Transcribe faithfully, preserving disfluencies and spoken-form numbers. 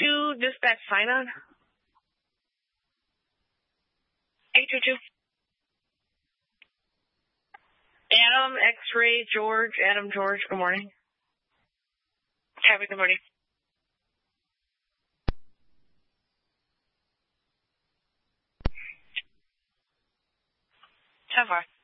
two, dispatch sign on. eight two two. Adam, X-ray, George, Adam, George, good morning. Happy good morning. So far.